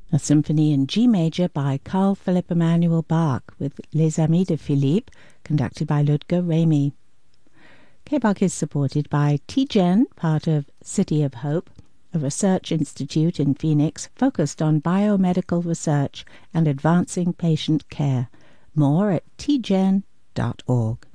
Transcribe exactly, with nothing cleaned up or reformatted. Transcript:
a symphony in G major by Carl Philipp Emanuel Bach with Les Amis de Philippe, conducted by Ludger Remy. K-Bach is supported by T-Gen, part of City of Hope, a research institute in Phoenix focused on biomedical research and advancing patient care. More at t gen dot org.